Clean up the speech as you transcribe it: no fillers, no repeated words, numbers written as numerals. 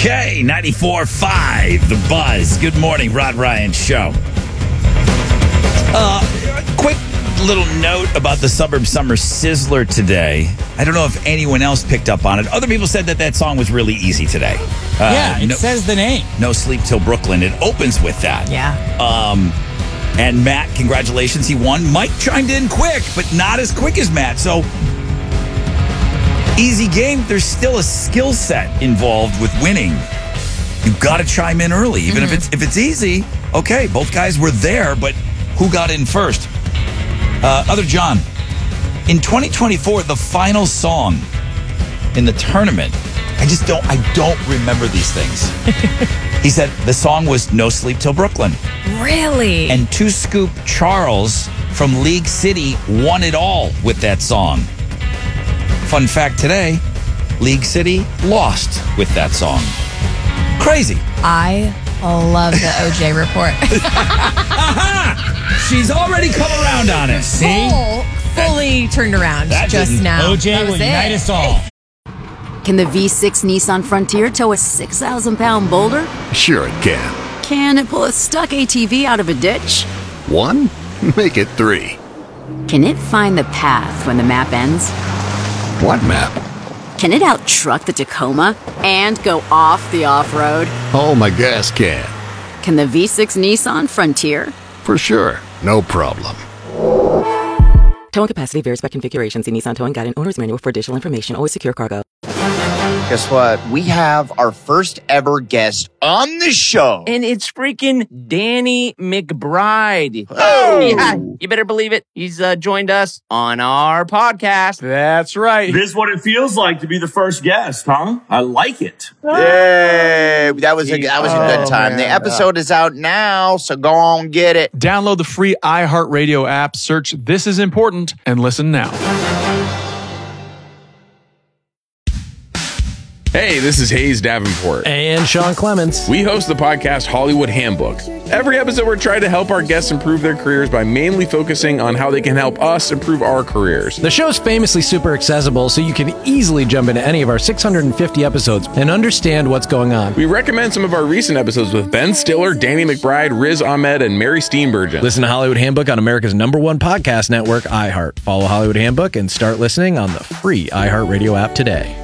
Okay, 94.5, The Buzz. Good morning, Rod Ryan Show. Quick little note about the Suburb Summer Sizzler today. I don't know if anyone else picked up on it. Other people said that song was really easy today. It says the name. No Sleep Till Brooklyn. It opens with that. Yeah. And Matt, congratulations, he won. Mike chimed in quick, but not as quick as Matt. So, easy game. There's still a skill set involved with winning. You've got to chime in early, even if it's easy. Okay, both guys were there, but who got in first? Other John, in 2024, the final song in the tournament, I don't remember these things. He said the song was No Sleep Till Brooklyn. Really? And Two Scoop Charles from League City won it all with that song. Fun fact today, League City lost with that song. Crazy. I love the OJ report. She's already come around on it. See? Fully turned around just now. OJ will unite us all. Can the V6 Nissan Frontier tow a 6,000-pound boulder? Sure it can. Can it pull a stuck ATV out of a ditch? 1? Make it 3. Can it find the path when the map ends? What map? Can it out-truck the Tacoma and go off the off-road? Oh, my gas can. Can the V6 Nissan Frontier? For sure. No problem. Towing capacity varies by configuration. See Nissan Towing Guide and Owner's Manual for additional information. Always secure cargo. Guess what? We have our first ever guest on the show. And it's freaking Danny McBride. Oh! Yeah, you better believe it. He's joined us on our podcast. That's right. This is what it feels like to be the first guest, huh? I like it. Yay! That was a good time. Man. The episode is out now, so go on get it. Download the free iHeartRadio app, search This Is Important, and listen now. Hey, this is Hayes Davenport. And Sean Clements. We host the podcast Hollywood Handbook. Every episode, we're trying to help our guests improve their careers by mainly focusing on how they can help us improve our careers. The show's famously super accessible, so you can easily jump into any of our 650 episodes and understand what's going on. We recommend some of our recent episodes with Ben Stiller, Danny McBride, Riz Ahmed, and Mary Steenburgen. Listen to Hollywood Handbook on America's #1 podcast network, iHeart. Follow Hollywood Handbook and start listening on the free iHeartRadio app today.